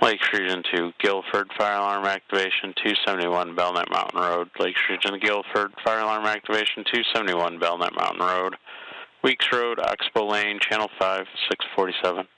Lakes Region 2, Guilford, fire alarm activation 271 Belknap Mountain Road. Lakes Region Guilford, fire alarm activation 271 Belknap Mountain Road. Weeks Road, Oxbow Lane, Channel 5, 647.